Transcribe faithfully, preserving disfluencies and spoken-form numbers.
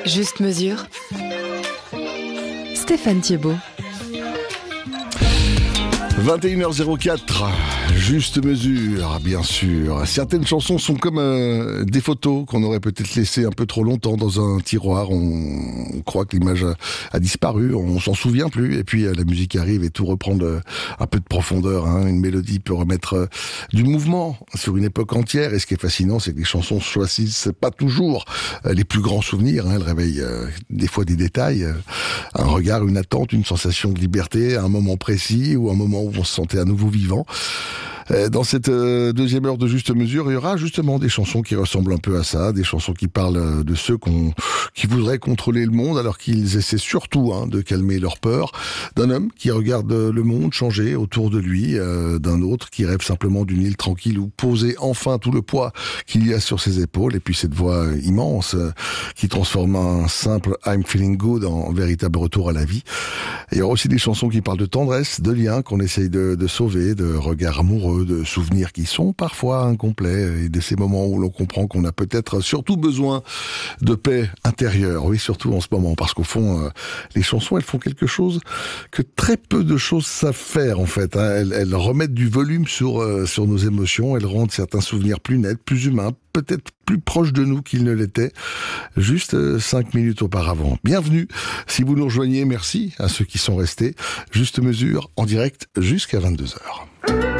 Juste mesure. Stéphane Thiebaud. vingt et une heures zéro quatre, juste mesure, bien sûr. Certaines chansons sont comme euh, des photos qu'on aurait peut-être laissées un peu trop longtemps dans un tiroir. On, on croit que l'image a, a disparu, on s'en souvient plus. Et puis euh, la musique arrive et tout reprend de, un peu de profondeur. Hein. Une mélodie peut remettre euh, du mouvement sur une époque entière. Et ce qui est fascinant, c'est que les chansons choisissent pas toujours euh, les plus grands souvenirs. Hein. Elles réveillent euh, des fois des détails, euh, un regard, une attente, une sensation de liberté, à un moment précis ou un moment où on se sentait à nouveau vivant. Dans cette deuxième heure de Juste Mesure, il y aura justement des chansons qui ressemblent un peu à ça, des chansons qui parlent de ceux qu'on, qui voudraient contrôler le monde alors qu'ils essaient surtout hein, de calmer leur peur, d'un homme qui regarde le monde changer autour de lui, euh, d'un autre qui rêve simplement d'une île tranquille où poser enfin tout le poids qu'il y a sur ses épaules, et puis cette voix immense euh, qui transforme un simple I'm feeling good en véritable retour à la vie. Et il y aura aussi des chansons qui parlent de tendresse, de liens qu'on essaye de, de sauver, de regards amoureux, de souvenirs qui sont parfois incomplets, et de ces moments où l'on comprend qu'on a peut-être surtout besoin de paix intérieure. Oui, surtout en ce moment, parce qu'au fond, euh, les chansons, elles font quelque chose que très peu de choses savent faire, en fait. Hein. Elles, elles remettent du volume sur, euh, sur nos émotions, elles rendent certains souvenirs plus nets, plus humains, peut-être plus proches de nous qu'ils ne l'étaient juste euh, cinq minutes auparavant. Bienvenue. Si vous nous rejoignez, merci à ceux qui sont restés. Juste mesure, en direct jusqu'à vingt-deux heures.